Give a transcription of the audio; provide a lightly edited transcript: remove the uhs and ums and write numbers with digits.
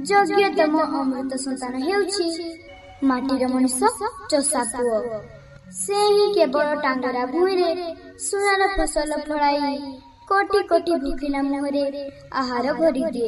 ଯୋଗ୍ୟତମ ଅମୃତ ସନ୍ତାନ ହେଉଛି ମାଟିର ମଣିଷ ଚଷା ପୁଅ। ସେ ହିଁ କେବଳ ଟାଙ୍ଗରା ଭୂଇଁରେ ସୁନାର ଫସଲ ଫଳାଇ କୋଟି କୋଟି ଭୋକିଲା ମୁହଁରେ ଆହାର ଭରିଦିଏ।